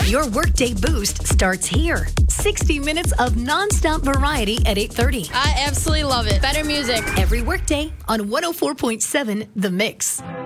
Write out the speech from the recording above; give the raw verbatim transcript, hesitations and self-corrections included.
Your Workday Boost starts here. sixty minutes of nonstop variety at eight thirty. I absolutely love it. Better music. Every workday on one oh four point seven The Mix.